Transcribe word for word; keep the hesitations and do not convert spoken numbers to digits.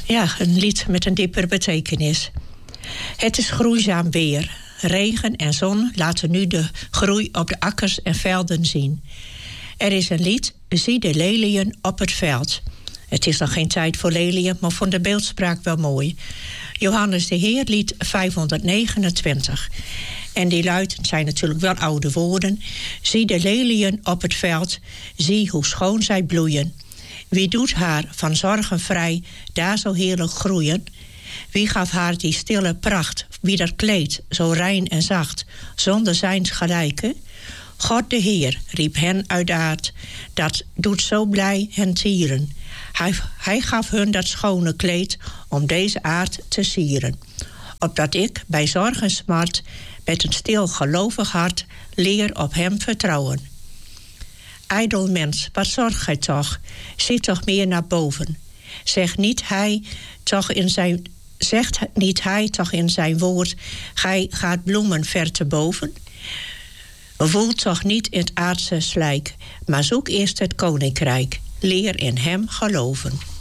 Ja, een lied met een dieper betekenis. Het is groeizaam weer. Regen en zon laten nu de groei op de akkers en velden zien. Er is een lied, zie de leliën op het veld. Het is nog geen tijd voor leliën, maar vond de beeldspraak wel mooi. Johannes de Heer, lied vijfhonderdnegenentwintig. En die luidt, het zijn natuurlijk wel oude woorden. Zie de leliën op het veld, zie hoe schoon zij bloeien. Wie doet haar van zorgen vrij, daar zo heerlijk groeien? Wie gaf haar die stille pracht, wie dat kleed, zo rein en zacht, zonder zijns gelijke? God de Heer riep hen uit de aard, dat doet zo blij hen tieren. Hij, hij gaf hun dat schone kleed om deze aard te sieren. Opdat ik bij zorg en smart met een stil gelovig hart leer op hem vertrouwen. Ijdel mens, wat zorg gij toch? Zie toch meer naar boven. Zeg niet hij toch in zijn, zegt niet hij toch in zijn woord, gij gaat bloemen ver te boven? Voel toch niet in het aardse slijk, maar zoek eerst het koninkrijk. Leer in hem geloven.